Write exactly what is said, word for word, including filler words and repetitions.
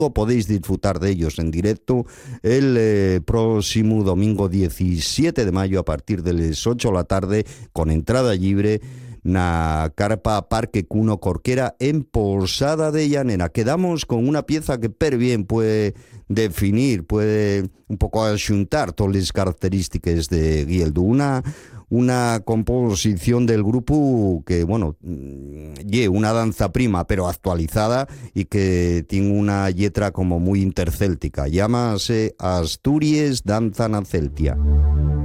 podéis disfrutar de ellos en directo el eh, próximo domingo diecisiete de mayo a partir de las ocho de la tarde con entrada libre na carpa Parque Cuno Corquera en Posada de Llanera. Quedamos con una pieza que per bien puede definir, puede un poco asuntar todas las características de Guieldo, una una composición del grupo que, bueno, lle una danza prima pero actualizada y que tiene una letra como muy intercéltica. Llámase Asturias Danza na Celtia.